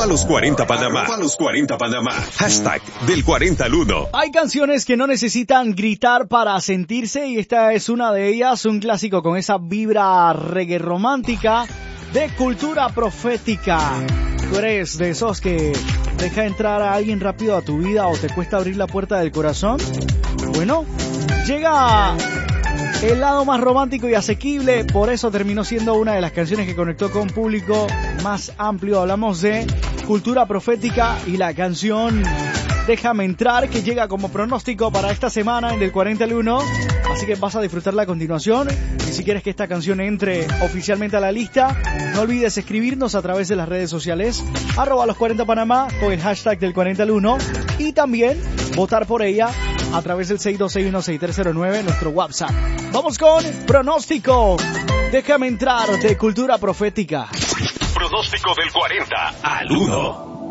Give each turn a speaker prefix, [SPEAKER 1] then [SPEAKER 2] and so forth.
[SPEAKER 1] los 40 Panamá. Los 40 Panamá. Hashtag del 40 al 1.
[SPEAKER 2] Hay canciones que no necesitan gritar para sentirse y esta es una de ellas, un clásico con esa vibra reggae romántica de Cultura Profética. ¿Tú eres de esos que deja entrar a alguien rápido a tu vida o te cuesta abrir la puerta del corazón? Bueno, llega el lado más romántico y asequible, por eso terminó siendo una de las canciones que conectó con público más amplio. Hablamos de Cultura Profética y la canción Déjame Entrar, que llega como pronóstico para esta semana en Del 40 al 1, así que vas a disfrutarla a continuación. Y si quieres que esta canción entre oficialmente a la lista, no olvides escribirnos a través de las redes sociales @los 40 Panamá con el hashtag Del 40 al 1 y también votar por ella a través del 62616309, nuestro WhatsApp. Vamos con pronóstico. Déjame Entrar de Cultura Profética.
[SPEAKER 1] Pronóstico del 40 al 1.